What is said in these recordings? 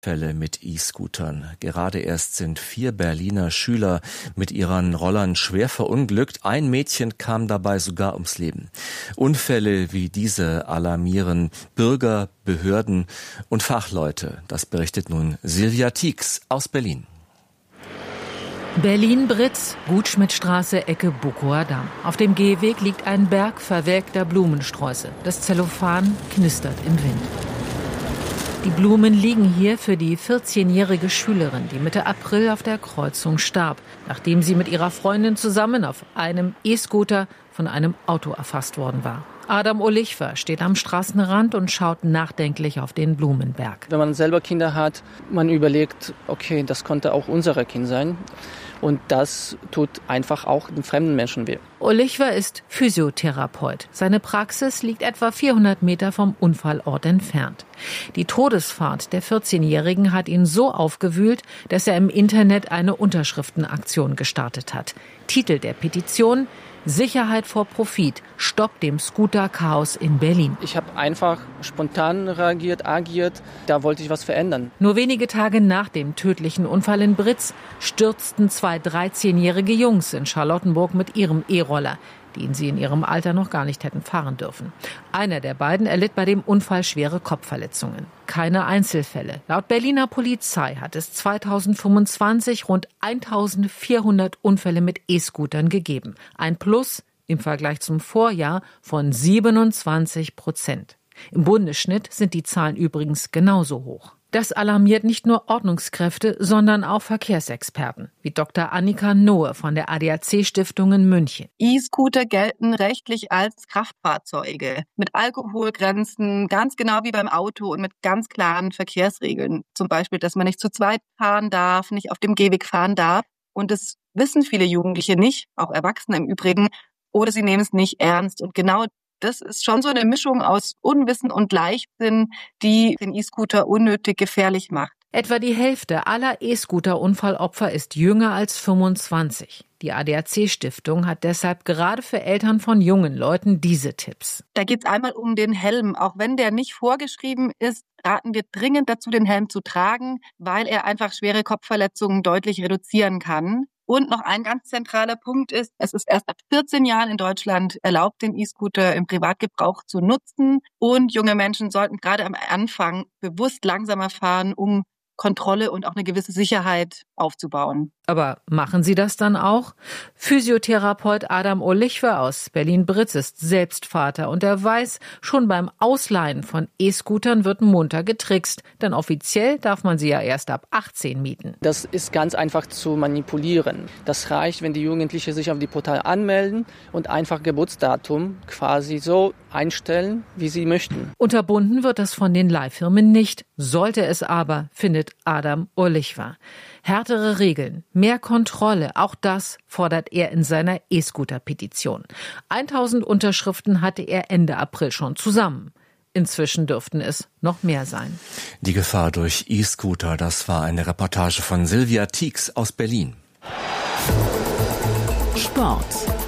Fälle mit E-Scootern. Gerade erst sind 4 Berliner Schüler mit ihren Rollern schwer verunglückt. Ein Mädchen kam dabei sogar ums Leben. Unfälle wie diese alarmieren Bürger, Behörden und Fachleute. Das berichtet nun Silvia Tieks aus Berlin. Berlin-Britz, Gutschmidtstraße, Ecke Bukower Damm. Auf dem Gehweg liegt ein Berg verwelkter Blumensträuße. Das Zellophan knistert im Wind. Die Blumen liegen hier für die 14-jährige Schülerin, die Mitte April auf der Kreuzung starb, nachdem sie mit ihrer Freundin zusammen auf einem E-Scooter von einem Auto erfasst worden war. Adam Olichwer steht am Straßenrand und schaut nachdenklich auf den Blumenberg. Wenn man selber Kinder hat, man überlegt, okay, das konnte auch unser Kind sein. Und das tut einfach auch den fremden Menschen weh. Olichwer ist Physiotherapeut. Seine Praxis liegt etwa 400 Meter vom Unfallort entfernt. Die Todesfahrt der 14-Jährigen hat ihn so aufgewühlt, dass er im Internet eine Unterschriftenaktion gestartet hat. Titel der Petition: Sicherheit vor Profit, Stopp dem Scooter-Chaos in Berlin. Ich habe einfach spontan agiert, da wollte ich was verändern. Nur wenige Tage nach dem tödlichen Unfall in Britz stürzten 2 13-jährige Jungs in Charlottenburg mit ihrem E-Roller, den sie in ihrem Alter noch gar nicht hätten fahren dürfen. Einer der beiden erlitt bei dem Unfall schwere Kopfverletzungen. Keine Einzelfälle. Laut Berliner Polizei hat es 2025 rund 1400 Unfälle mit E-Scootern gegeben. Ein Plus im Vergleich zum Vorjahr von 27%. Im Bundesschnitt sind die Zahlen übrigens genauso hoch. Das alarmiert nicht nur Ordnungskräfte, sondern auch Verkehrsexperten, wie Dr. Annika Nohe von der ADAC-Stiftung in München. E-Scooter gelten rechtlich als Kraftfahrzeuge mit Alkoholgrenzen, ganz genau wie beim Auto und mit ganz klaren Verkehrsregeln. Zum Beispiel, dass man nicht zu zweit fahren darf, nicht auf dem Gehweg fahren darf. Und das wissen viele Jugendliche nicht, auch Erwachsene im Übrigen, oder sie nehmen es nicht ernst. Und genau das ist schon so eine Mischung aus Unwissen und Leichtsinn, die den E-Scooter unnötig gefährlich macht. Etwa die Hälfte aller E-Scooter-Unfallopfer ist jünger als 25. Die ADAC-Stiftung hat deshalb gerade für Eltern von jungen Leuten diese Tipps. Da geht es einmal um den Helm. Auch wenn der nicht vorgeschrieben ist, raten wir dringend dazu, den Helm zu tragen, weil er einfach schwere Kopfverletzungen deutlich reduzieren kann. Und noch ein ganz zentraler Punkt ist, es ist erst ab 14 Jahren in Deutschland erlaubt, den E-Scooter im Privatgebrauch zu nutzen. Und junge Menschen sollten gerade am Anfang bewusst langsamer fahren, um Kontrolle und auch eine gewisse Sicherheit aufzubauen. Aber machen Sie das dann auch? Physiotherapeut Adam Olichwer aus Berlin-Britz ist selbst Vater und er weiß, schon beim Ausleihen von E-Scootern wird munter getrickst, denn offiziell darf man sie ja erst ab 18 mieten. Das ist ganz einfach zu manipulieren. Das reicht, wenn die Jugendlichen sich auf die Portal anmelden und einfach Geburtsdatum quasi so einstellen, wie sie möchten. Unterbunden wird das von den Leihfirmen nicht, sollte es aber, findet Adam Olichwer. Härtere Regeln, mehr Kontrolle, auch das fordert er in seiner E-Scooter-Petition. 1000 Unterschriften hatte er Ende April schon zusammen. Inzwischen dürften es noch mehr sein. Die Gefahr durch E-Scooter, das war eine Reportage von Silvia Tieks aus Berlin. Sport.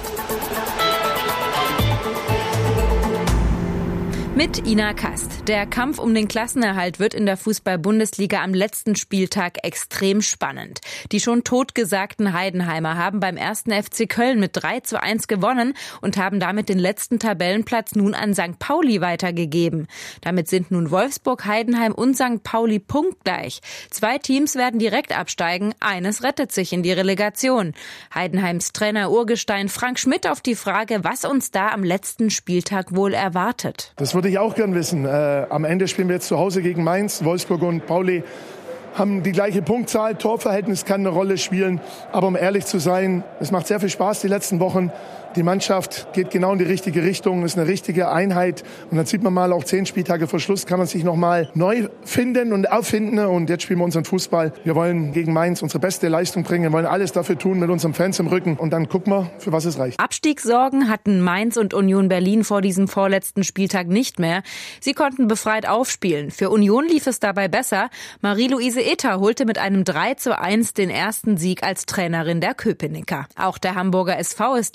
Mit Ina Kast. Der Kampf um den Klassenerhalt wird in der Fußball-Bundesliga am letzten Spieltag extrem spannend. Die schon totgesagten Heidenheimer haben beim 1. FC Köln mit 3:1 gewonnen und haben damit den letzten Tabellenplatz nun an St. Pauli weitergegeben. Damit sind nun Wolfsburg, Heidenheim und St. Pauli punktgleich. 2 Teams werden direkt absteigen, eines rettet sich in die Relegation. Heidenheims Trainer Urgestein Frank Schmidt auf die Frage, was uns da am letzten Spieltag wohl erwartet. Das würde ich auch gern wissen. Am Ende spielen wir jetzt zu Hause gegen Mainz. Wolfsburg und Pauli haben die gleiche Punktzahl. Torverhältnis kann eine Rolle spielen. Aber um ehrlich zu sein, es macht sehr viel Spaß die letzten Wochen. Die Mannschaft geht genau in die richtige Richtung, ist eine richtige Einheit. Und dann sieht man mal, auch 10 Spieltage vor Schluss kann man sich noch mal neu finden und auffinden. Und jetzt spielen wir unseren Fußball. Wir wollen gegen Mainz unsere beste Leistung bringen. Wir wollen alles dafür tun mit unseren Fans im Rücken. Und dann gucken wir, für was es reicht. Abstiegssorgen hatten Mainz und Union Berlin vor diesem vorletzten Spieltag nicht mehr. Sie konnten befreit aufspielen. Für Union lief es dabei besser. Marie-Louise Ether holte mit einem 3:1 den ersten Sieg als Trainerin der Köpenicker. Auch der Hamburger SV ist längst gerettet.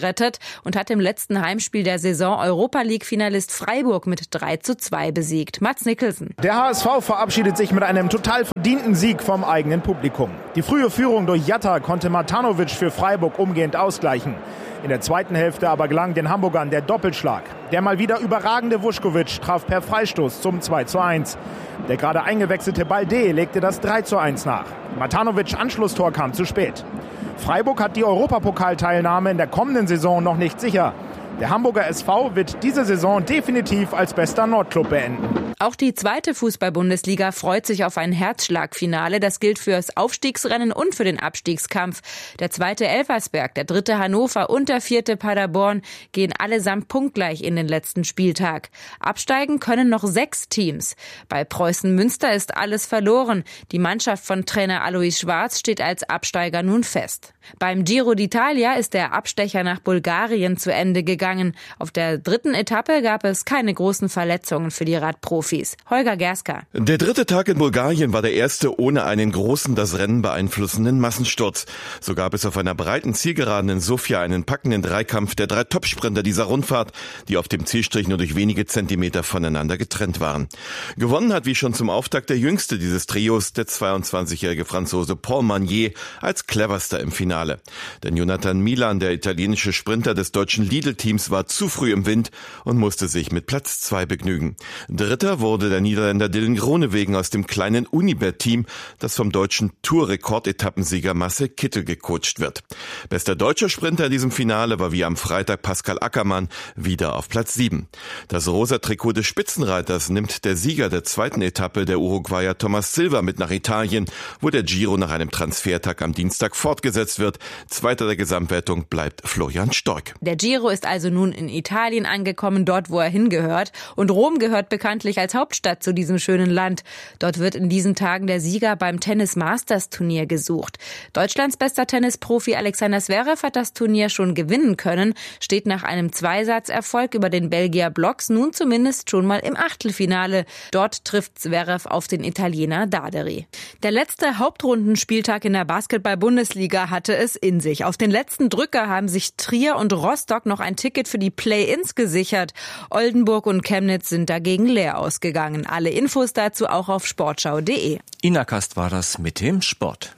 gerettet und hat im letzten Heimspiel der Saison Europa-League-Finalist Freiburg mit 3:2 besiegt. Mats Nicholson. Der HSV verabschiedet sich mit einem total verdienten Sieg vom eigenen Publikum. Die frühe Führung durch Jatta konnte Matanovic für Freiburg umgehend ausgleichen. In der zweiten Hälfte aber gelang den Hamburgern der Doppelschlag. Der mal wieder überragende Vuskovic traf per Freistoß zum 2:1. Der gerade eingewechselte Balde legte das 3:1 nach. Matanovic' Anschlusstor kam zu spät. Freiburg hat die Europapokalteilnahme in der kommenden Saison noch nicht sicher. Der Hamburger SV wird diese Saison definitiv als bester Nordclub beenden. Auch die zweite Fußball-Bundesliga freut sich auf ein Herzschlagfinale. Das gilt fürs Aufstiegsrennen und für den Abstiegskampf. Der zweite Elversberg, der dritte Hannover und der vierte Paderborn gehen allesamt punktgleich in den letzten Spieltag. Absteigen können noch 6 Teams. Bei Preußen Münster ist alles verloren. Die Mannschaft von Trainer Alois Schwarz steht als Absteiger nun fest. Beim Giro d'Italia ist der Abstecher nach Bulgarien zu Ende gegangen. Auf der dritten Etappe gab es keine großen Verletzungen für die Radprofis. Holger Gerska. Der dritte Tag in Bulgarien war der erste ohne einen großen, das Rennen beeinflussenden Massensturz. So gab es auf einer breiten Zielgeraden in Sofia einen packenden Dreikampf der 3 Topsprinter dieser Rundfahrt, die auf dem Zielstrich nur durch wenige Zentimeter voneinander getrennt waren. Gewonnen hat wie schon zum Auftakt der jüngste dieses Trios, der 22-jährige Franzose Paul Magnier, als cleverster im Finale. Denn Jonathan Milan, der italienische Sprinter des deutschen Lidl-Teams, war zu früh im Wind und musste sich mit Platz 2 begnügen. Dritter wurde der Niederländer Dylan Groenewegen aus dem kleinen Unibet-Team, das vom deutschen Tour-Rekordetappensieger Marcel Kittel gecoacht wird. Bester deutscher Sprinter in diesem Finale war wie am Freitag Pascal Ackermann, wieder auf Platz 7. Das rosa Trikot des Spitzenreiters nimmt der Sieger der zweiten Etappe, der Uruguayer Thomas Silva, mit nach Italien, wo der Giro nach einem Transfertag am Dienstag fortgesetzt wird. Zweiter der Gesamtwertung bleibt Florian Stork. Der Giro ist also nun in Italien angekommen, dort wo er hingehört. Und Rom gehört bekanntlich als Hauptstadt zu diesem schönen Land. Dort wird in diesen Tagen der Sieger beim Tennis-Masters-Turnier gesucht. Deutschlands bester Tennisprofi Alexander Zverev hat das Turnier schon gewinnen können, steht nach einem Zweisatzerfolg über den Belgier Blocks nun zumindest schon mal im Achtelfinale. Dort trifft Zverev auf den Italiener Daderi. Der letzte Hauptrundenspieltag in der Basketball-Bundesliga hatte es in sich. Auf den letzten Drücker haben sich Trier und Rostock noch ein Ticket für die Play-ins gesichert. Oldenburg und Chemnitz sind dagegen leer ausgegangen. Alle Infos dazu auch auf sportschau.de. Ina Kast war das mit dem Sport.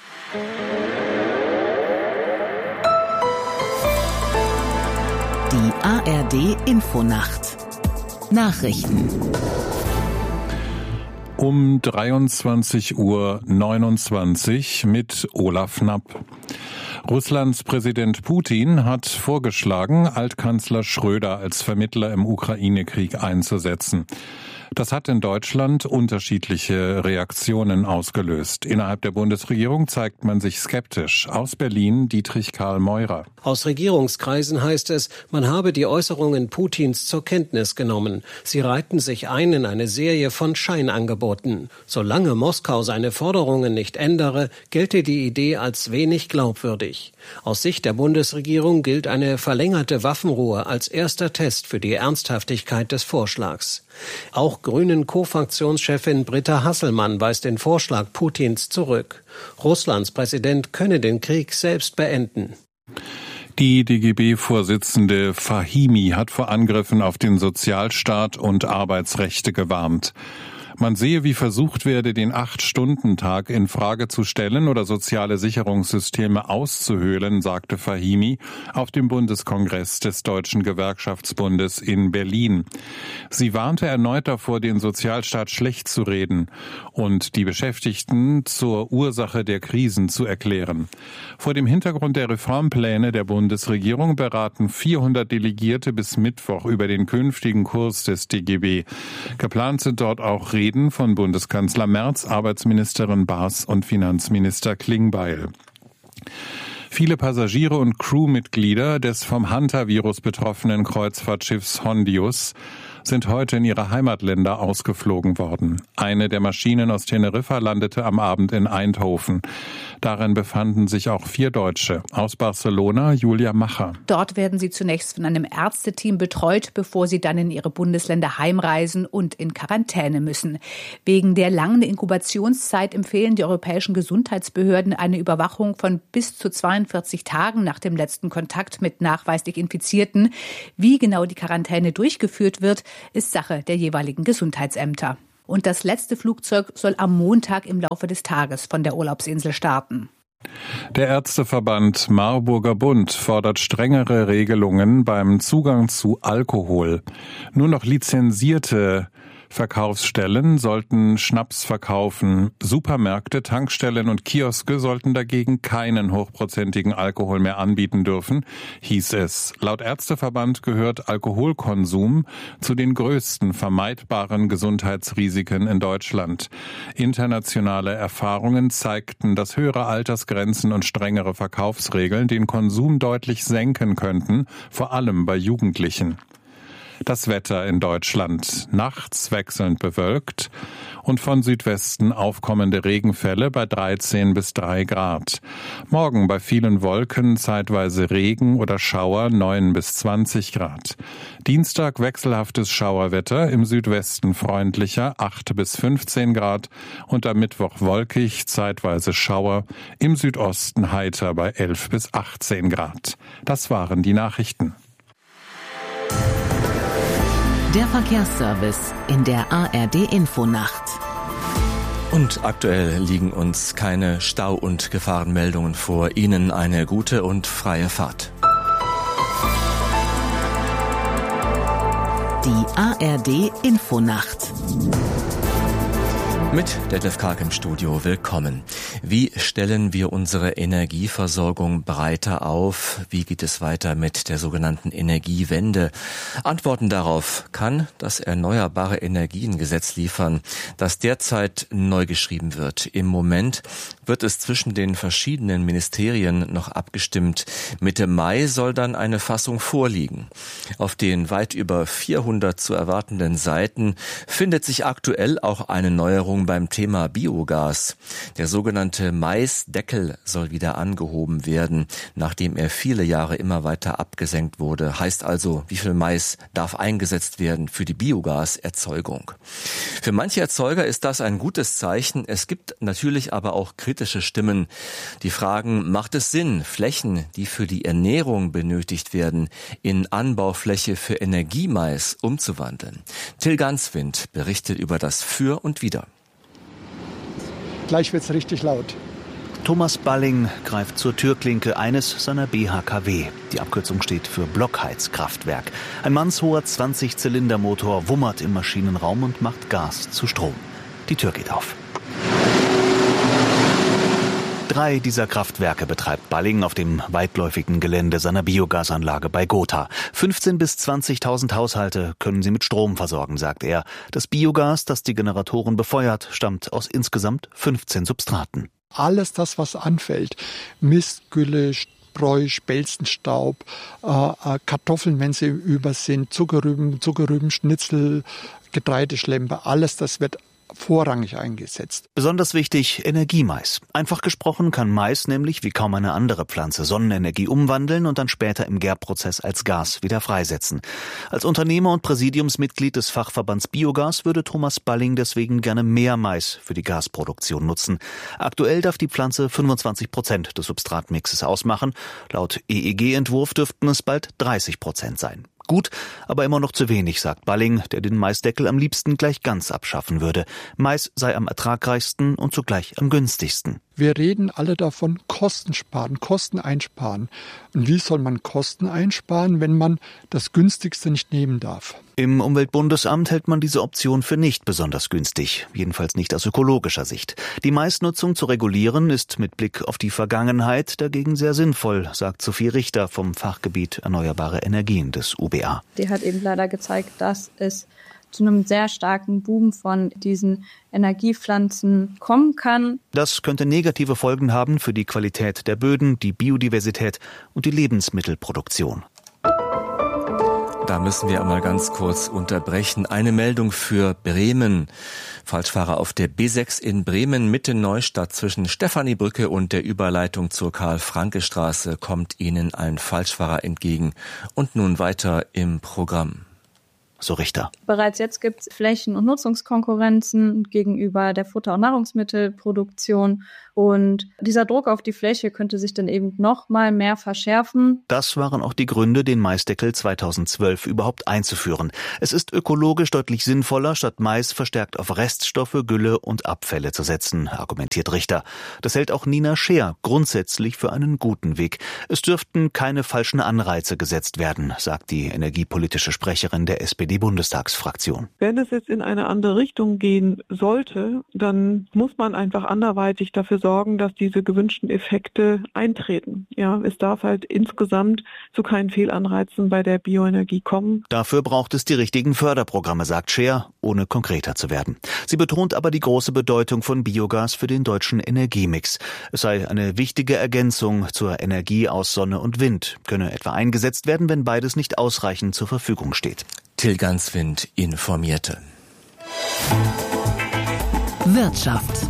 Die ARD-Infonacht. Nachrichten. Um 23:29 Uhr mit Olaf Knapp. Russlands Präsident Putin hat vorgeschlagen, Altkanzler Schröder als Vermittler im Ukraine-Krieg einzusetzen. Das hat in Deutschland unterschiedliche Reaktionen ausgelöst. Innerhalb der Bundesregierung zeigt man sich skeptisch. Aus Berlin Dietrich Karl Meurer. Aus Regierungskreisen heißt es, man habe die Äußerungen Putins zur Kenntnis genommen. Sie reihten sich ein in eine Serie von Scheinangeboten. Solange Moskau seine Forderungen nicht ändere, gelte die Idee als wenig glaubwürdig. Aus Sicht der Bundesregierung gilt eine verlängerte Waffenruhe als erster Test für die Ernsthaftigkeit des Vorschlags. Auch Grünen Co-Fraktionschefin Britta Hasselmann weist den Vorschlag Putins zurück. Russlands Präsident könne den Krieg selbst beenden. Die DGB-Vorsitzende Fahimi hat vor Angriffen auf den Sozialstaat und Arbeitsrechte gewarnt. Man sehe, wie versucht werde, den 8-Stunden-Tag in Frage zu stellen oder soziale Sicherungssysteme auszuhöhlen, sagte Fahimi auf dem Bundeskongress des Deutschen Gewerkschaftsbundes in Berlin. Sie warnte erneut davor, den Sozialstaat schlecht zu reden und die Beschäftigten zur Ursache der Krisen zu erklären. Vor dem Hintergrund der Reformpläne der Bundesregierung beraten 400 Delegierte bis Mittwoch über den künftigen Kurs des DGB. Geplant sind dort auch Reden von Bundeskanzler Merz, Arbeitsministerin Baas und Finanzminister Klingbeil. Viele Passagiere und Crewmitglieder des vom Hantavirus betroffenen Kreuzfahrtschiffs Hondius sind heute in ihre Heimatländer ausgeflogen worden. Eine der Maschinen aus Teneriffa landete am Abend in Eindhoven. Darin befanden sich auch 4 Deutsche. Aus Barcelona Julia Macher. Dort werden sie zunächst von einem Ärzteteam betreut, bevor sie dann in ihre Bundesländer heimreisen und in Quarantäne müssen. Wegen der langen Inkubationszeit empfehlen die europäischen Gesundheitsbehörden eine Überwachung von bis zu 42 Tagen nach dem letzten Kontakt mit nachweislich Infizierten. Wie genau die Quarantäne durchgeführt wird, ist Sache der jeweiligen Gesundheitsämter. Und das letzte Flugzeug soll am Montag im Laufe des Tages von der Urlaubsinsel starten. Der Ärzteverband Marburger Bund fordert strengere Regelungen beim Zugang zu Alkohol. Nur noch lizenzierte Verkaufsstellen sollten Schnaps verkaufen. Supermärkte, Tankstellen und Kioske sollten dagegen keinen hochprozentigen Alkohol mehr anbieten dürfen, hieß es. Laut Ärzteverband gehört Alkoholkonsum zu den größten vermeidbaren Gesundheitsrisiken in Deutschland. Internationale Erfahrungen zeigten, dass höhere Altersgrenzen und strengere Verkaufsregeln den Konsum deutlich senken könnten, vor allem bei Jugendlichen. Das Wetter in Deutschland: nachts wechselnd bewölkt und von Südwesten aufkommende Regenfälle bei 13 bis 3 Grad. Morgen bei vielen Wolken zeitweise Regen oder Schauer 9 bis 20 Grad. Dienstag wechselhaftes Schauerwetter, im Südwesten freundlicher 8 bis 15 Grad und am Mittwoch wolkig, zeitweise Schauer, im Südosten heiter bei 11 bis 18 Grad. Das waren die Nachrichten. Der Verkehrsservice in der ARD-Infonacht. Und aktuell liegen uns keine Stau- und Gefahrenmeldungen vor. Ihnen eine gute und freie Fahrt. Die ARD-Infonacht. Mit Detlef Karg im Studio, willkommen. Wie stellen wir unsere Energieversorgung breiter auf? Wie geht es weiter mit der sogenannten Energiewende? Antworten darauf kann das Erneuerbare Energiengesetz liefern, das derzeit neu geschrieben wird. Im Moment wird es zwischen den verschiedenen Ministerien noch abgestimmt. Mitte Mai soll dann eine Fassung vorliegen. Auf den weit über 400 zu erwartenden Seiten findet sich aktuell auch eine Neuerung beim Thema Biogas. Der sogenannte Maisdeckel soll wieder angehoben werden, nachdem er viele Jahre immer weiter abgesenkt wurde. Heißt also, wie viel Mais darf eingesetzt werden für die Biogaserzeugung? Für manche Erzeuger ist das ein gutes Zeichen. Es gibt natürlich aber auch kritische Stimmen, die fragen, macht es Sinn, Flächen, die für die Ernährung benötigt werden, in Anbaufläche für Energiemais umzuwandeln? Till Ganswind berichtet über das Für und Wider. Gleich wird's richtig laut. Thomas Balling greift zur Türklinke eines seiner BHKW. Die Abkürzung steht für Blockheizkraftwerk. Ein mannshoher 20-Zylinder-Motor wummert im Maschinenraum und macht Gas zu Strom. Die Tür geht auf. 3 dieser Kraftwerke betreibt Balling auf dem weitläufigen Gelände seiner Biogasanlage bei Gotha. 15.000 bis 20.000 Haushalte können sie mit Strom versorgen, sagt er. Das Biogas, das die Generatoren befeuert, stammt aus insgesamt 15 Substraten. Alles das, was anfällt, Mist, Gülle, Spreu, Spelzenstaub, Kartoffeln, wenn sie über sind, Zuckerrüben, Schnitzel, Getreideschlemper, alles das wird vorrangig eingesetzt. Besonders wichtig, Energiemais. Einfach gesprochen kann Mais nämlich wie kaum eine andere Pflanze Sonnenenergie umwandeln und dann später im Gärprozess als Gas wieder freisetzen. Als Unternehmer und Präsidiumsmitglied des Fachverbands Biogas würde Thomas Balling deswegen gerne mehr Mais für die Gasproduktion nutzen. Aktuell darf die Pflanze 25% des Substratmixes ausmachen. Laut EEG-Entwurf dürften es bald 30% sein. Gut, aber immer noch zu wenig, sagt Balling, der den Maisdeckel am liebsten gleich ganz abschaffen würde. Mais sei am ertragreichsten und zugleich am günstigsten. Wir reden alle davon, Kosten sparen, Kosten einsparen. Und wie soll man Kosten einsparen, wenn man das Günstigste nicht nehmen darf? Im Umweltbundesamt hält man diese Option für nicht besonders günstig, jedenfalls nicht aus ökologischer Sicht. Die Maisnutzung zu regulieren ist mit Blick auf die Vergangenheit dagegen sehr sinnvoll, sagt Sophie Richter vom Fachgebiet Erneuerbare Energien des UBA. Die hat eben leider gezeigt, dass es zu einem sehr starken Boom von diesen Energiepflanzen kommen kann. Das könnte negative Folgen haben für die Qualität der Böden, die Biodiversität und die Lebensmittelproduktion. Da müssen wir einmal ganz kurz unterbrechen. Eine Meldung für Bremen. Falschfahrer auf der B6 in Bremen, Mitte Neustadt zwischen Stephaniebrücke und der Überleitung zur Karl-Franke-Straße kommt Ihnen ein Falschfahrer entgegen. Und nun weiter im Programm. So Richter. Bereits jetzt gibt es Flächen- und Nutzungskonkurrenzen gegenüber der Futter- und Nahrungsmittelproduktion. Und dieser Druck auf die Fläche könnte sich dann eben noch mal mehr verschärfen. Das waren auch die Gründe, den Maisdeckel 2012 überhaupt einzuführen. Es ist ökologisch deutlich sinnvoller, statt Mais verstärkt auf Reststoffe, Gülle und Abfälle zu setzen, argumentiert Richter. Das hält auch Nina Scheer grundsätzlich für einen guten Weg. Es dürften keine falschen Anreize gesetzt werden, sagt die energiepolitische Sprecherin der SPD-Bundestagsfraktion. Wenn es jetzt in eine andere Richtung gehen sollte, dann muss man einfach anderweitig dafür sorgen, dass diese gewünschten Effekte eintreten. Ja, es darf halt insgesamt zu keinen Fehlanreizen bei der Bioenergie kommen. Dafür braucht es die richtigen Förderprogramme, sagt Scheer, ohne konkreter zu werden. Sie betont aber die große Bedeutung von Biogas für den deutschen Energiemix. Es sei eine wichtige Ergänzung zur Energie aus Sonne und Wind, könne etwa eingesetzt werden, wenn beides nicht ausreichend zur Verfügung steht. Till Ganswind informierte. Wirtschaft.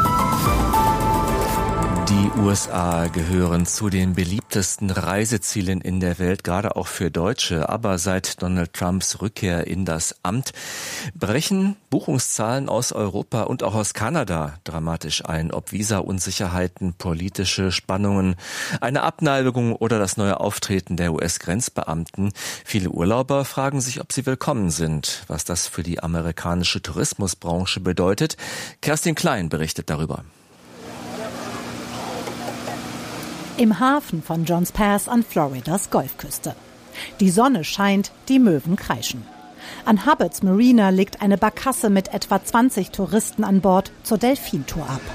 Die USA gehören zu den beliebtesten Reisezielen in der Welt, gerade auch für Deutsche. Aber seit Donald Trumps Rückkehr in das Amt brechen Buchungszahlen aus Europa und auch aus Kanada dramatisch ein. Ob Visa-Unsicherheiten, politische Spannungen, eine Abneigung oder das neue Auftreten der US-Grenzbeamten. Viele Urlauber fragen sich, ob sie willkommen sind. Was das für die amerikanische Tourismusbranche bedeutet. Kerstin Klein berichtet darüber. Im Hafen von Johns Pass an Floridas Golfküste. Die Sonne scheint, die Möwen kreischen. An Hubbards Marina legt eine Barkasse mit etwa 20 Touristen an Bord zur Delfintour ab.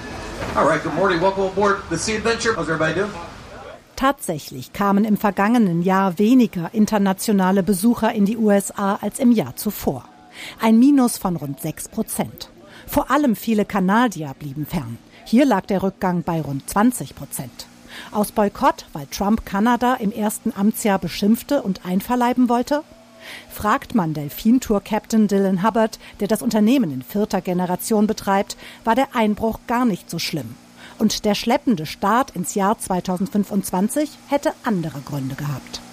Tatsächlich kamen im vergangenen Jahr weniger internationale Besucher in die USA als im Jahr zuvor. Ein Minus von rund 6%. Vor allem viele Kanadier blieben fern. Hier lag der Rückgang bei rund 20%. Aus Boykott, weil Trump Kanada im ersten Amtsjahr beschimpfte und einverleiben wollte? Fragt man Delfintour-Captain Dylan Hubbard, der das Unternehmen in 4. Generation betreibt, war der Einbruch gar nicht so schlimm. Und der schleppende Start ins Jahr 2025 hätte andere Gründe gehabt.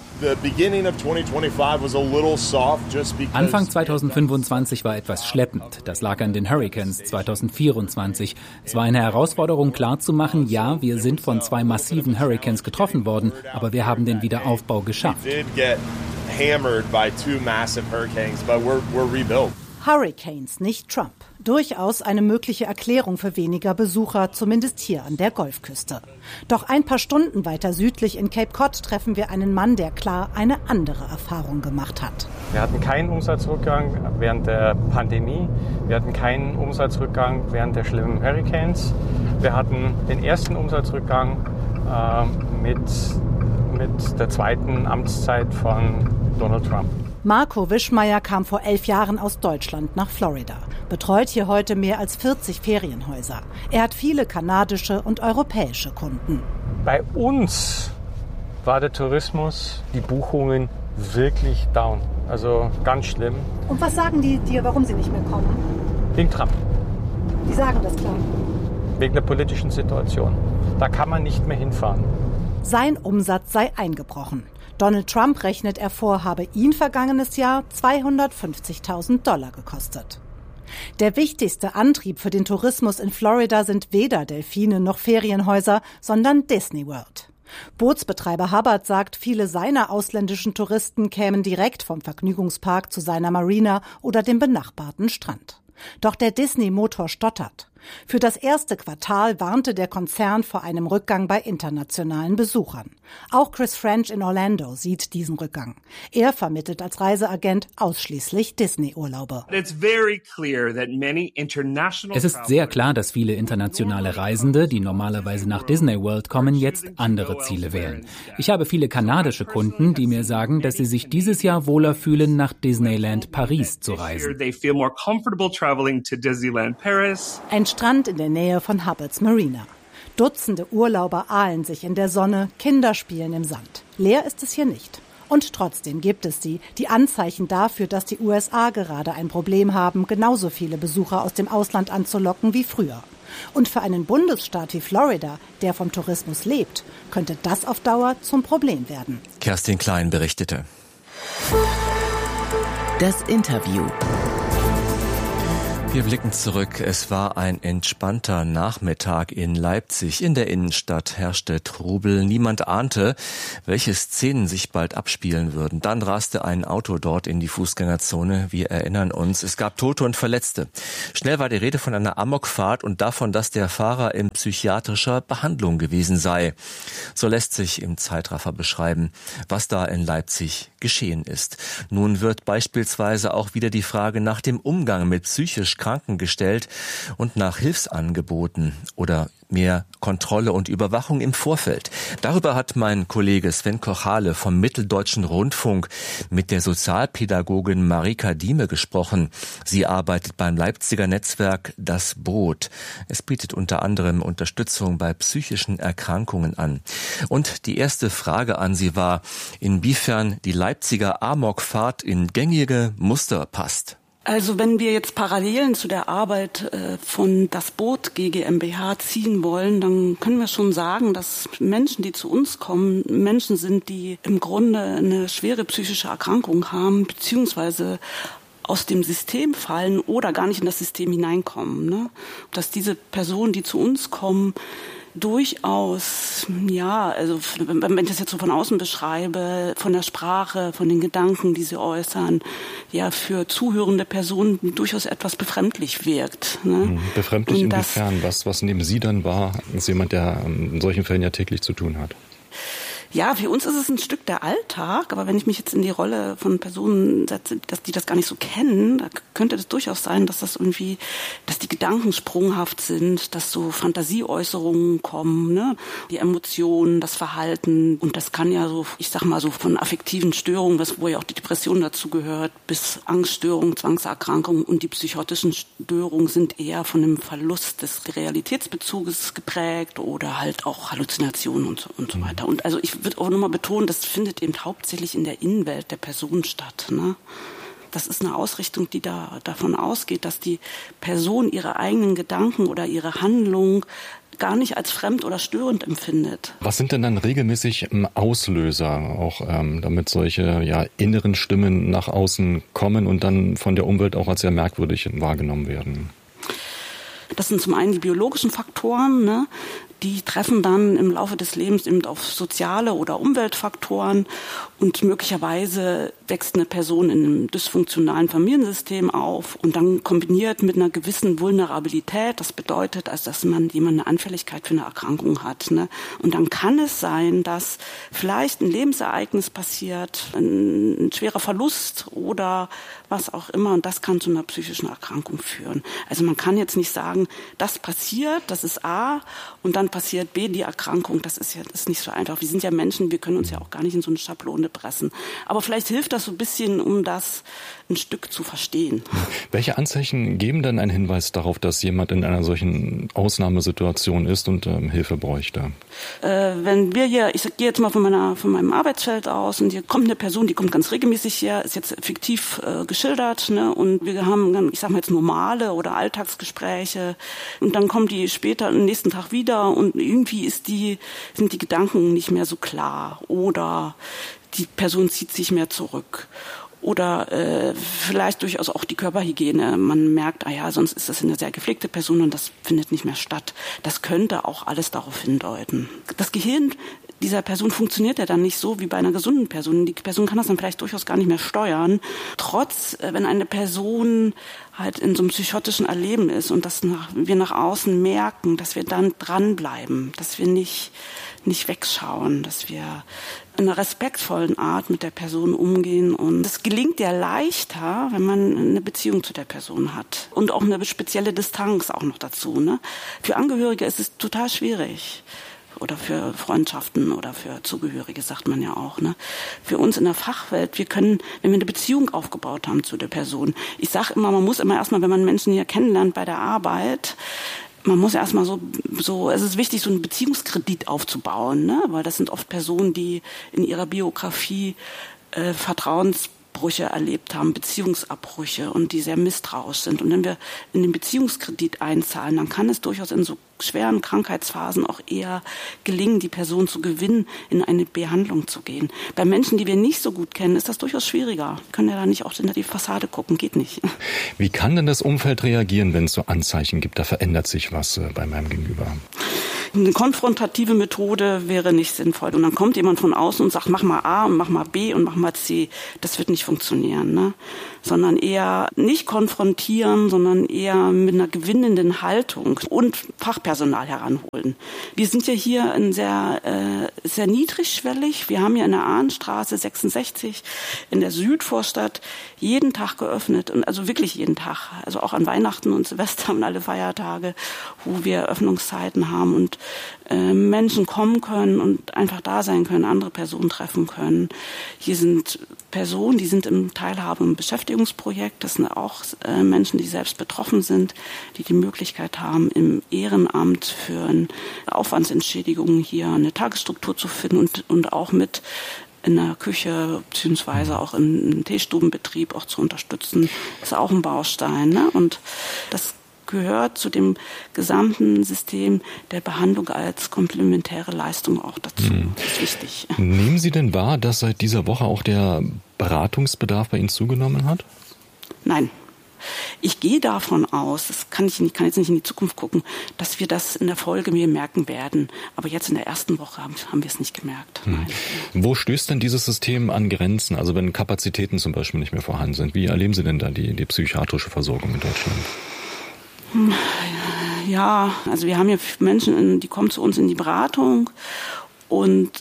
Anfang 2025 war etwas schleppend. Das lag an den Hurricanes 2024. Es war eine Herausforderung klarzumachen, ja, wir sind von 2 massiven Hurricanes getroffen worden, aber wir haben den Wiederaufbau geschafft. Hurricanes, nicht Trump. Durchaus eine mögliche Erklärung für weniger Besucher, zumindest hier an der Golfküste. Doch ein paar Stunden weiter südlich in Cape Cod treffen wir einen Mann, der klar eine andere Erfahrung gemacht hat. Wir hatten keinen Umsatzrückgang während der Pandemie. Wir hatten keinen Umsatzrückgang während der schlimmen Hurricanes. Wir hatten den ersten Umsatzrückgang mit der zweiten Amtszeit von Donald Trump. Marco Wischmeier kam vor 11 Jahren aus Deutschland nach Florida, betreut hier heute mehr als 40 Ferienhäuser. Er hat viele kanadische und europäische Kunden. Bei uns war der Tourismus, die Buchungen wirklich down, also ganz schlimm. Und was sagen die dir, warum sie nicht mehr kommen? Wegen Trump. Die sagen das klar. Wegen der politischen Situation. Da kann man nicht mehr hinfahren. Sein Umsatz sei eingebrochen. Donald Trump rechnet er vor, habe ihn vergangenes Jahr $250.000 gekostet. Der wichtigste Antrieb für den Tourismus in Florida sind weder Delfine noch Ferienhäuser, sondern Disney World. Bootsbetreiber Hubbard sagt, viele seiner ausländischen Touristen kämen direkt vom Vergnügungspark zu seiner Marina oder dem benachbarten Strand. Doch der Disney-Motor stottert. Für das erste Quartal warnte der Konzern vor einem Rückgang bei internationalen Besuchern. Auch Chris French in Orlando sieht diesen Rückgang. Er vermittelt als Reiseagent ausschließlich Disney-Urlaube. Es ist sehr klar, dass viele internationale Reisende, die normalerweise nach Disney World kommen, jetzt andere Ziele wählen. Ich habe viele kanadische Kunden, die mir sagen, dass sie sich dieses Jahr wohler fühlen, nach Disneyland Paris zu reisen. Ein Strand in der Nähe von Hubbards Marina. Dutzende Urlauber ahlen sich in der Sonne, Kinder spielen im Sand. Leer ist es hier nicht. Und trotzdem gibt es sie, die Anzeichen dafür, dass die USA gerade ein Problem haben, genauso viele Besucher aus dem Ausland anzulocken wie früher. Und für einen Bundesstaat wie Florida, der vom Tourismus lebt, könnte das auf Dauer zum Problem werden. Kerstin Klein berichtete. Das Interview. Wir blicken zurück. Es war ein entspannter Nachmittag in Leipzig. In der Innenstadt herrschte Trubel. Niemand ahnte, welche Szenen sich bald abspielen würden. Dann raste ein Auto dort in die Fußgängerzone. Wir erinnern uns, es gab Tote und Verletzte. Schnell war die Rede von einer Amokfahrt und davon, dass der Fahrer in psychiatrischer Behandlung gewesen sei. So lässt sich im Zeitraffer beschreiben, was da in Leipzig geschehen ist. Nun wird beispielsweise auch wieder die Frage nach dem Umgang mit psychisch Kranken gestellt und nach Hilfsangeboten oder mehr Kontrolle und Überwachung im Vorfeld. Darüber hat mein Kollege Sven Kochale vom Mitteldeutschen Rundfunk mit der Sozialpädagogin Marika Dieme gesprochen. Sie arbeitet beim Leipziger Netzwerk Das Boot. Es bietet unter anderem Unterstützung bei psychischen Erkrankungen an. Und die erste Frage an sie war, inwiefern die Leipziger Amokfahrt in gängige Muster passt. Also wenn wir jetzt Parallelen zu der Arbeit von Das Boot GmbH ziehen wollen, dann können wir schon sagen, dass Menschen, die zu uns kommen, Menschen sind, die im Grunde eine schwere psychische Erkrankung haben, beziehungsweise aus dem System fallen oder gar nicht in das System hineinkommen. Ne? Dass diese Personen, die zu uns kommen, durchaus, ja, also wenn ich das jetzt so von außen beschreibe, von der Sprache, von den Gedanken, die sie äußern, ja, für zuhörende Personen durchaus etwas befremdlich wirkt. Ne? Befremdlich inwiefern? Was nehmen Sie dann wahr, als jemand, der in solchen Fällen ja täglich zu tun hat? Ja, für uns ist es ein Stück der Alltag, aber wenn ich mich jetzt in die Rolle von Personen setze, dass die das gar nicht so kennen, da könnte das durchaus sein, dass das irgendwie, dass die Gedanken sprunghaft sind, dass so Fantasieäußerungen kommen, ne? Die Emotionen, das Verhalten, und das kann ja so, ich sag mal so von affektiven Störungen, wo ja auch die Depression dazu gehört, bis Angststörungen, Zwangserkrankungen, und die psychotischen Störungen sind eher von dem Verlust des Realitätsbezuges geprägt oder halt auch Halluzinationen und so weiter. Und also ich würde auch nochmal betonen, das findet eben hauptsächlich in der Innenwelt der Person statt. Ne? Das ist eine Ausrichtung, die davon ausgeht, dass die Person ihre eigenen Gedanken oder ihre Handlung gar nicht als fremd oder störend empfindet. Was sind denn dann regelmäßig Auslöser, auch damit solche inneren Stimmen nach außen kommen und dann von der Umwelt auch als sehr merkwürdig wahrgenommen werden? Das sind zum einen die biologischen Faktoren, ne? Die treffen dann im Laufe des Lebens eben auf soziale oder Umweltfaktoren, und möglicherweise wächst eine Person in einem dysfunktionalen Familiensystem auf und dann kombiniert mit einer gewissen Vulnerabilität. Das bedeutet, also dass jemand eine Anfälligkeit für eine Erkrankung hat. Ne? Und dann kann es sein, dass vielleicht ein Lebensereignis passiert, ein schwerer Verlust oder was auch immer, und das kann zu einer psychischen Erkrankung führen. Also man kann jetzt nicht sagen, das passiert, das ist A, und dann passiert B, die Erkrankung. Das ist nicht so einfach. Wir sind ja Menschen, wir können uns ja auch gar nicht in so eine Schablone pressen. Aber vielleicht hilft das so ein bisschen, um das ein Stück zu verstehen. Welche Anzeichen geben denn einen Hinweis darauf, dass jemand in einer solchen Ausnahmesituation ist und Hilfe bräuchte? Wenn wir hier, ich gehe jetzt mal von meinem Arbeitsfeld aus, und hier kommt eine Person, die kommt ganz regelmäßig her, ist jetzt fiktiv geschildert, ne? Und wir haben, ich sag mal jetzt normale oder Alltagsgespräche, und dann kommt die später am nächsten Tag wieder, und irgendwie sind die Gedanken nicht mehr so klar, oder die Person zieht sich mehr zurück. Oder vielleicht durchaus auch die Körperhygiene. Man merkt, sonst ist das eine sehr gepflegte Person und das findet nicht mehr statt. Das könnte auch alles darauf hindeuten. Das Gehirn dieser Person funktioniert ja dann nicht so wie bei einer gesunden Person. Die Person kann das dann vielleicht durchaus gar nicht mehr steuern. Wenn eine Person halt in so einem psychotischen Erleben ist und wir nach außen merken, dass wir dann dranbleiben, dass wir nicht wegschauen, dass wir in einer respektvollen Art mit der Person umgehen. Und das gelingt ja leichter, wenn man eine Beziehung zu der Person hat. Und auch eine spezielle Distanz auch noch dazu. Ne? Für Angehörige ist es total schwierig. Oder für Freundschaften oder für Zugehörige, sagt man ja auch. Ne? Für uns in der Fachwelt, wenn wir eine Beziehung aufgebaut haben zu der Person. Ich sage immer, man muss immer erstmal, wenn man Menschen hier kennenlernt bei der Arbeit, man muss erstmal es ist wichtig, so einen Beziehungskredit aufzubauen, ne? Weil das sind oft Personen, die in ihrer Biografie Vertrauensbrüche erlebt haben, Beziehungsabbrüche und die sehr misstrauisch sind. Und wenn wir in den Beziehungskredit einzahlen, dann kann es durchaus in so schweren Krankheitsphasen auch eher gelingen, die Person zu gewinnen, in eine Behandlung zu gehen. Bei Menschen, die wir nicht so gut kennen, ist das durchaus schwieriger. Wir können ja da nicht auch hinter die Fassade gucken, geht nicht. Wie kann denn das Umfeld reagieren, wenn es so Anzeichen gibt, da verändert sich was bei meinem Gegenüber? Eine konfrontative Methode wäre nicht sinnvoll. Und dann kommt jemand von außen und sagt, mach mal A und mach mal B und mach mal C. Das wird nicht funktionieren, ne? Sondern eher nicht konfrontieren, sondern eher mit einer gewinnenden Haltung und Fachpersonal heranholen. Wir sind ja hier sehr niedrigschwellig. Wir haben ja in der Ahnstraße 66 in der Südvorstadt jeden Tag geöffnet. Und also wirklich jeden Tag. Also auch an Weihnachten und Silvester und alle Feiertage, wo wir Öffnungszeiten haben und Menschen kommen können und einfach da sein können, andere Personen treffen können. Hier sind Personen, die sind im Teilhabe- und Beschäftigungsprojekt. Das sind auch Menschen, die selbst betroffen sind, die Möglichkeit haben, im Ehrenamt für eine Aufwandsentschädigung hier eine Tagesstruktur zu finden und auch mit in der Küche beziehungsweise auch im Teestubenbetrieb auch zu unterstützen. Das ist auch ein Baustein, ne? Und das gehört zu dem gesamten System der Behandlung als komplementäre Leistung auch dazu. Das ist wichtig. Nehmen Sie denn wahr, dass seit dieser Woche auch der Beratungsbedarf bei Ihnen zugenommen hat? Nein. Ich gehe davon aus, kann jetzt nicht in die Zukunft gucken, dass wir das in der Folge mehr merken werden. Aber jetzt in der ersten Woche haben wir es nicht gemerkt. Wo stößt denn dieses System an Grenzen? Also wenn Kapazitäten zum Beispiel nicht mehr vorhanden sind, wie erleben Sie denn da die psychiatrische Versorgung in Deutschland? Ja, also wir haben ja Menschen, die kommen zu uns in die Beratung und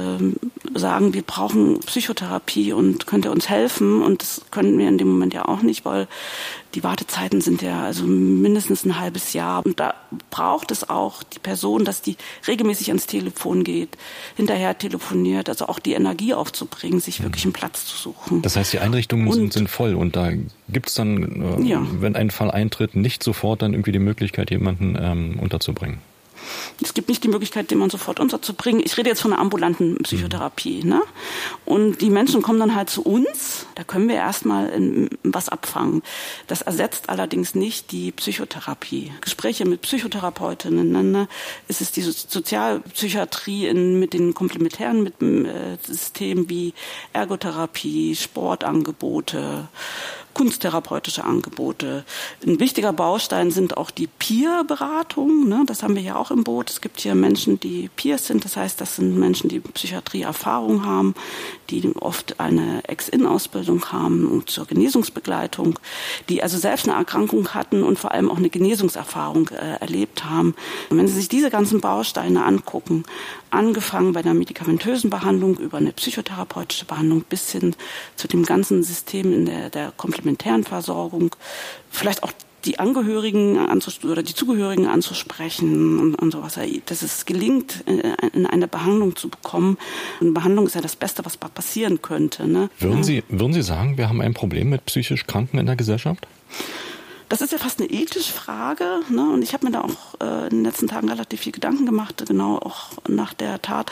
sagen, wir brauchen Psychotherapie und könnt ihr uns helfen? Und das können wir in dem Moment ja auch nicht, weil die Wartezeiten sind ja also mindestens ein halbes Jahr. Und da braucht es auch die Person, dass die regelmäßig ans Telefon geht, hinterher telefoniert, also auch die Energie aufzubringen, sich wirklich einen Platz zu suchen. Das heißt, die Einrichtungen sind voll und da gibt es dann, wenn ein Fall eintritt, nicht sofort dann irgendwie die Möglichkeit, jemanden unterzubringen. Es gibt nicht die Möglichkeit, den man sofort unterzubringen. Ich rede jetzt von einer ambulanten Psychotherapie, ne? Und die Menschen kommen dann halt zu uns. Da können wir erstmal was abfangen. Das ersetzt allerdings nicht die Psychotherapie. Gespräche mit Psychotherapeutinnen, ne? Es ist die Sozialpsychiatrie mit den komplementären Systemen wie Ergotherapie, Sportangebote, kunsttherapeutische Angebote. Ein wichtiger Baustein sind auch die Peer-Beratungen, ne? Das haben wir ja auch im Boot. Es gibt hier Menschen, die Peers sind. Das heißt, das sind Menschen, die Psychiatrie-Erfahrung haben, die oft eine Ex-In-Ausbildung haben und zur Genesungsbegleitung, die also selbst eine Erkrankung hatten und vor allem auch eine Genesungserfahrung erlebt haben. Und wenn Sie sich diese ganzen Bausteine angucken, angefangen bei der medikamentösen Behandlung über eine psychotherapeutische Behandlung bis hin zu dem ganzen System in der komplementären Versorgung, vielleicht auch die Angehörigen oder die Zugehörigen anzusprechen und sowas, dass es gelingt, in eine Behandlung zu bekommen. Eine Behandlung ist ja das Beste, was passieren könnte. Ne? Würden Sie sagen, wir haben ein Problem mit psychisch Kranken in der Gesellschaft? Das ist ja fast eine ethische Frage, ne? Und ich habe mir da auch in den letzten Tagen relativ viel Gedanken gemacht, genau auch nach der Tat.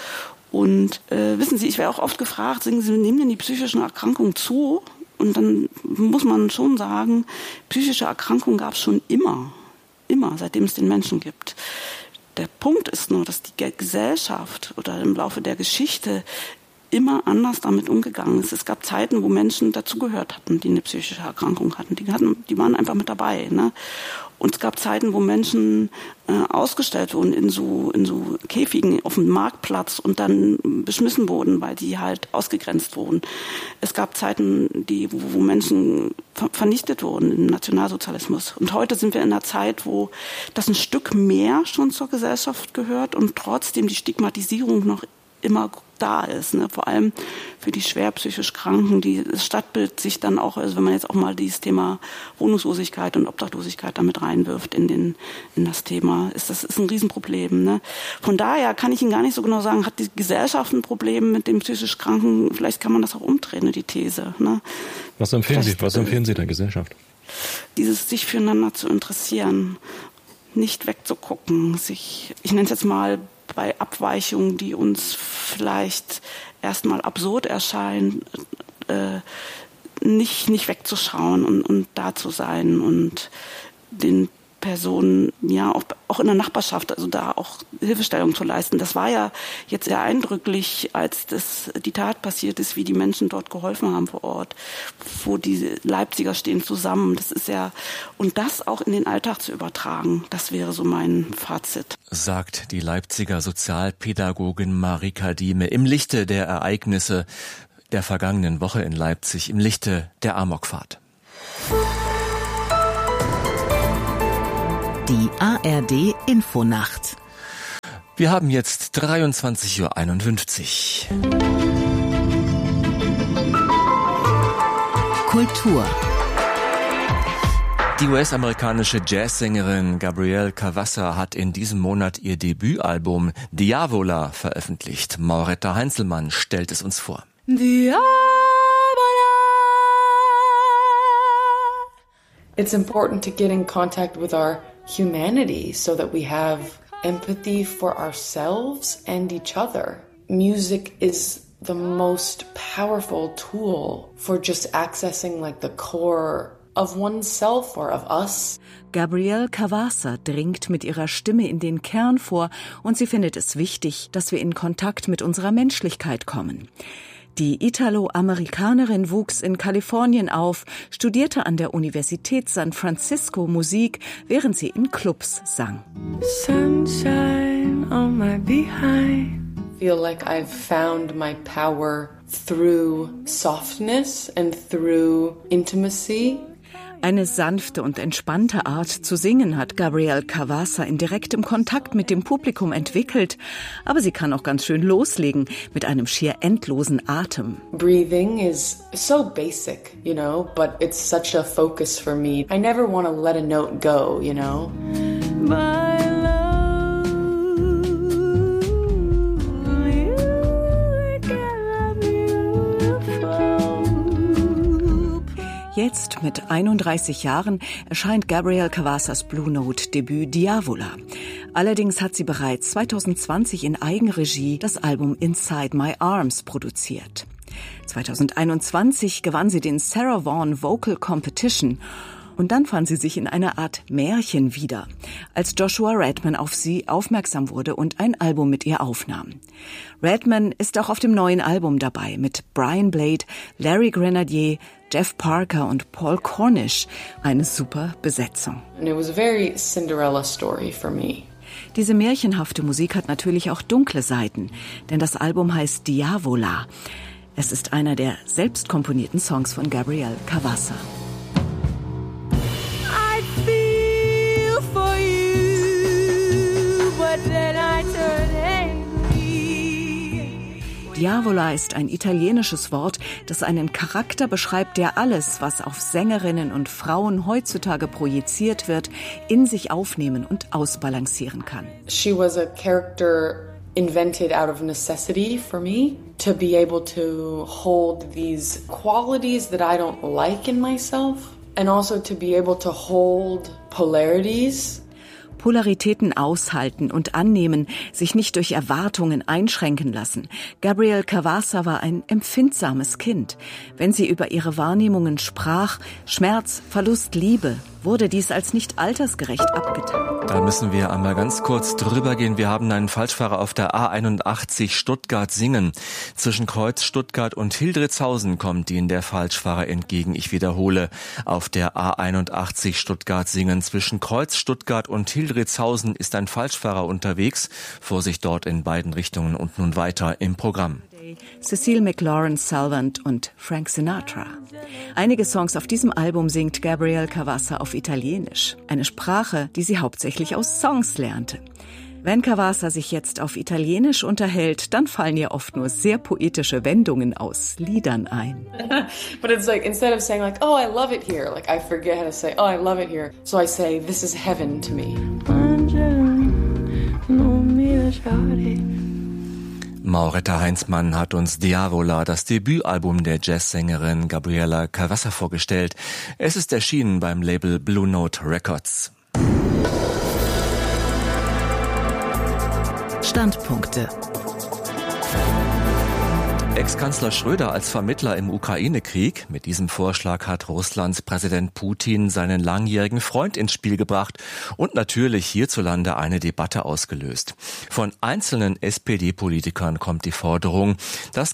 Und wissen Sie, ich werde auch oft gefragt, nehmen denn die psychischen Erkrankungen zu? Und dann muss man schon sagen, psychische Erkrankungen gab es schon immer, seitdem es den Menschen gibt. Der Punkt ist nur, dass die Gesellschaft oder im Laufe der Geschichte immer anders damit umgegangen ist. Es gab Zeiten, wo Menschen dazugehört hatten, die eine psychische Erkrankung hatten. Die waren einfach mit dabei, ne? Und es gab Zeiten, wo Menschen ausgestellt wurden in so Käfigen auf dem Marktplatz und dann beschmissen wurden, weil die halt ausgegrenzt wurden. Es gab Zeiten, wo Menschen vernichtet wurden im Nationalsozialismus. Und heute sind wir in einer Zeit, wo das ein Stück mehr schon zur Gesellschaft gehört und trotzdem die Stigmatisierung noch immer da ist, ne? Vor allem für die schwer psychisch Kranken, das Stadtbild sich dann auch, also wenn man jetzt auch mal dieses Thema Wohnungslosigkeit und Obdachlosigkeit damit reinwirft in das Thema, das ist ein Riesenproblem, ne? Von daher kann ich Ihnen gar nicht so genau sagen, hat die Gesellschaft ein Problem mit dem psychisch Kranken? Vielleicht kann man das auch umdrehen, die These, ne? Was empfehlen Sie der Gesellschaft? Sich füreinander zu interessieren, nicht wegzugucken, ich nenne es jetzt mal bei Abweichungen, die uns vielleicht erstmal absurd erscheinen, nicht wegzuschauen und da zu sein und den Personen, ja, auch in der Nachbarschaft, also da auch Hilfestellung zu leisten. Das war ja jetzt sehr eindrücklich, als die Tat passiert ist, wie die Menschen dort geholfen haben vor Ort, wo die Leipziger stehen zusammen. Das ist ja, und das auch in den Alltag zu übertragen, das wäre so mein Fazit. Sagt die Leipziger Sozialpädagogin Marika Dieme im Lichte der Ereignisse der vergangenen Woche in Leipzig, im Lichte der Amokfahrt. Die ARD Infonacht. Wir haben jetzt 23:51 Uhr. Kultur. Die US-amerikanische Jazzsängerin Gabrielle Cavassa hat in diesem Monat ihr Debütalbum Diavola veröffentlicht. Mauretta Heinzelmann stellt es uns vor. Diavola. It's important to get in contact with our humanity so that we have empathy for ourselves and each other. Music is the most powerful tool for just accessing like the core of oneself or of us. Gabrielle Cavassa dringt mit ihrer Stimme in den Kern vor und sie findet es wichtig, dass wir in Kontakt mit unserer Menschlichkeit kommen. Die Italo-Amerikanerin wuchs in Kalifornien auf, studierte an der Universität San Francisco Musik, während sie in Clubs sang. Sunshine on my behind. Feel like I've found my power through softness and through intimacy. Eine sanfte und entspannte Art zu singen hat Gabrielle Cavassa in direktem Kontakt mit dem Publikum entwickelt. Aber sie kann auch ganz schön loslegen mit einem schier endlosen Atem. Breathing is so basic, you know, but it's such a focus for me. I never want to let a note go, you know. Jetzt, mit 31 Jahren, erscheint Gabrielle Cavassas Blue Note Debüt Diavola. Allerdings hat sie bereits 2020 in Eigenregie das Album Inside My Arms produziert. 2021 gewann sie den Sarah Vaughan Vocal Competition. Und dann fand sie sich in einer Art Märchen wieder, als Joshua Redman auf sie aufmerksam wurde und ein Album mit ihr aufnahm. Redman ist auch auf dem neuen Album dabei mit Brian Blade, Larry Grenadier, Jeff Parker und Paul Cornish. Eine super Besetzung. And it was a very Cinderella story for me. Diese märchenhafte Musik hat natürlich auch dunkle Seiten, denn das Album heißt Diavola. Es ist einer der selbst komponierten Songs von Gabrielle Cavassa. Diavola ist ein italienisches Wort, das einen Charakter beschreibt, der alles, was auf Sängerinnen und Frauen heutzutage projiziert wird, in sich aufnehmen und ausbalancieren kann. She was a character invented out of necessity for me to be able to hold these qualities that I don't like in myself and also to be able to hold polarities. Polaritäten aushalten und annehmen, sich nicht durch Erwartungen einschränken lassen. Gabrielle Cavassa war ein empfindsames Kind. Wenn sie über ihre Wahrnehmungen sprach, Schmerz, Verlust, Liebe, wurde dies als nicht altersgerecht abgetan. Da müssen wir einmal ganz kurz drüber gehen. Wir haben einen Falschfahrer auf der A81 Stuttgart-Singen. Zwischen Kreuz Stuttgart und Hildritzhausen kommt Ihnen der Falschfahrer entgegen. Ich wiederhole, auf der A81 Stuttgart-Singen zwischen Kreuz Stuttgart und Hildritzhausen ist ein Falschfahrer unterwegs. Vorsicht dort in beiden Richtungen und nun weiter im Programm. Cecile McLaurin-Salvant und Frank Sinatra. Einige Songs auf diesem Album singt Gabrielle Cavassa auf Italienisch. Eine Sprache, die sie hauptsächlich aus Songs lernte. Wenn Cavassa sich jetzt auf Italienisch unterhält, dann fallen ihr oft nur sehr poetische Wendungen aus Liedern ein. But it's like, instead of saying like, oh, I love it here, like I forget how to say, oh, I love it here. So I say, this is heaven to me. Mauretta Heinzmann hat uns Diavola, das Debütalbum der Jazzsängerin Gabriella Cavassa, vorgestellt. Es ist erschienen beim Label Blue Note Records. Standpunkte. Ex-Kanzler Schröder als Vermittler im Ukraine-Krieg. Mit diesem Vorschlag hat Russlands Präsident Putin seinen langjährigen Freund ins Spiel gebracht und natürlich hierzulande eine Debatte ausgelöst. Von einzelnen SPD-Politikern kommt die Forderung, das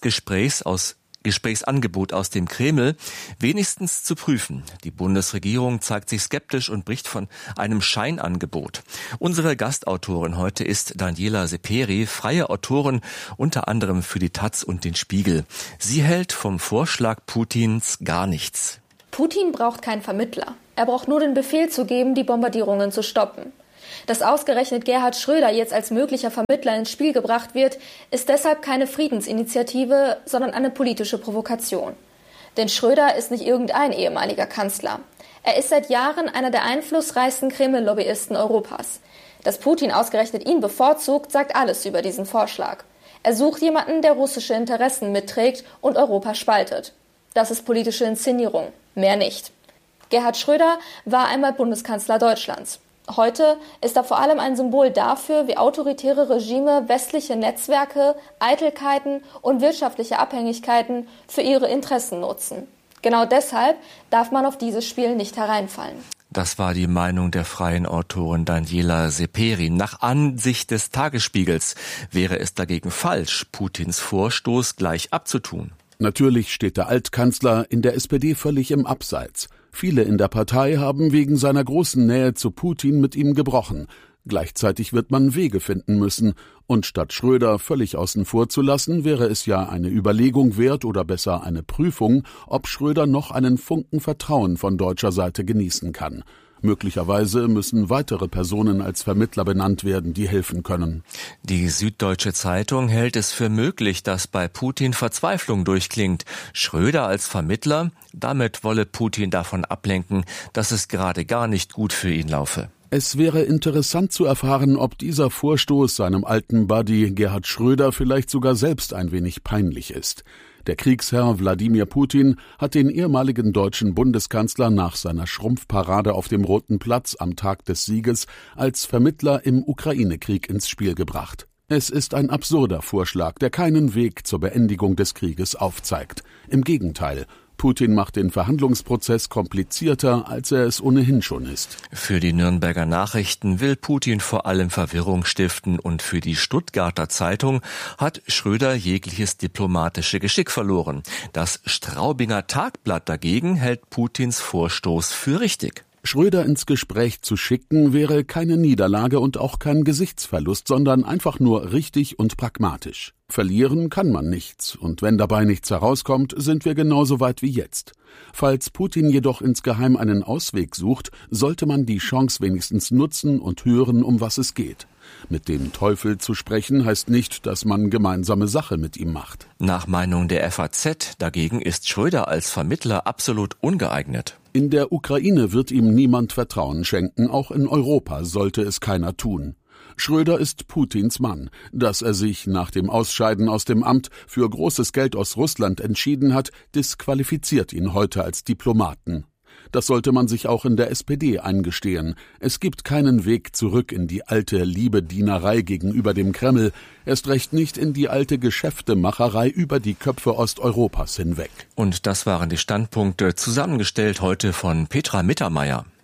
Gesprächsangebot aus dem Kreml wenigstens zu prüfen. Die Bundesregierung zeigt sich skeptisch und bricht von einem Scheinangebot. Unsere Gastautorin heute ist Daniela Seperi, freie Autorin unter anderem für die Taz und den Spiegel. Sie hält vom Vorschlag Putins gar nichts. Putin braucht keinen Vermittler. Er braucht nur den Befehl zu geben, die Bombardierungen zu stoppen. Dass ausgerechnet Gerhard Schröder jetzt als möglicher Vermittler ins Spiel gebracht wird, ist deshalb keine Friedensinitiative, sondern eine politische Provokation. Denn Schröder ist nicht irgendein ehemaliger Kanzler. Er ist seit Jahren einer der einflussreichsten Kreml-Lobbyisten Europas. Dass Putin ausgerechnet ihn bevorzugt, sagt alles über diesen Vorschlag. Er sucht jemanden, der russische Interessen mitträgt und Europa spaltet. Das ist politische Inszenierung, mehr nicht. Gerhard Schröder war einmal Bundeskanzler Deutschlands. Heute ist er vor allem ein Symbol dafür, wie autoritäre Regime westliche Netzwerke, Eitelkeiten und wirtschaftliche Abhängigkeiten für ihre Interessen nutzen. Genau deshalb darf man auf dieses Spiel nicht hereinfallen. Das war die Meinung der freien Autorin Daniela Seperi. Nach Ansicht des Tagesspiegels wäre es dagegen falsch, Putins Vorstoß gleich abzutun. Natürlich steht der Altkanzler in der SPD völlig im Abseits. Viele in der Partei haben wegen seiner großen Nähe zu Putin mit ihm gebrochen. Gleichzeitig wird man Wege finden müssen. Und statt Schröder völlig außen vor zu lassen, wäre es ja eine Überlegung wert oder besser eine Prüfung, ob Schröder noch einen Funken Vertrauen von deutscher Seite genießen kann. Möglicherweise müssen weitere Personen als Vermittler benannt werden, die helfen können. Die Süddeutsche Zeitung hält es für möglich, dass bei Putin Verzweiflung durchklingt. Schröder als Vermittler, damit wolle Putin davon ablenken, dass es gerade gar nicht gut für ihn laufe. Es wäre interessant zu erfahren, ob dieser Vorstoß seinem alten Buddy Gerhard Schröder vielleicht sogar selbst ein wenig peinlich ist. Der Kriegsherr Wladimir Putin hat den ehemaligen deutschen Bundeskanzler nach seiner Schrumpfparade auf dem Roten Platz am Tag des Sieges als Vermittler im Ukraine-Krieg ins Spiel gebracht. Es ist ein absurder Vorschlag, der keinen Weg zur Beendigung des Krieges aufzeigt. Im Gegenteil, Putin macht den Verhandlungsprozess komplizierter, als er es ohnehin schon ist. Für die Nürnberger Nachrichten will Putin vor allem Verwirrung stiften und für die Stuttgarter Zeitung hat Schröder jegliches diplomatische Geschick verloren. Das Straubinger Tagblatt dagegen hält Putins Vorstoß für richtig. Schröder ins Gespräch zu schicken, wäre keine Niederlage und auch kein Gesichtsverlust, sondern einfach nur richtig und pragmatisch. Verlieren kann man nichts, und wenn dabei nichts herauskommt, sind wir genauso weit wie jetzt. Falls Putin jedoch insgeheim einen Ausweg sucht, sollte man die Chance wenigstens nutzen und hören, um was es geht. Mit dem Teufel zu sprechen heißt nicht, dass man gemeinsame Sache mit ihm macht. Nach Meinung der FAZ dagegen ist Schröder als Vermittler absolut ungeeignet. In der Ukraine wird ihm niemand Vertrauen schenken, auch in Europa sollte es keiner tun. Schröder ist Putins Mann. Dass er sich nach dem Ausscheiden aus dem Amt für großes Geld aus Russland entschieden hat, disqualifiziert ihn heute als Diplomaten. Das sollte man sich auch in der SPD eingestehen. Es gibt keinen Weg zurück in die alte Liebedienerei gegenüber dem Kreml, erst recht nicht in die alte Geschäftemacherei über die Köpfe Osteuropas hinweg. Und das waren die Standpunkte, zusammengestellt heute von Petra Mittermeier.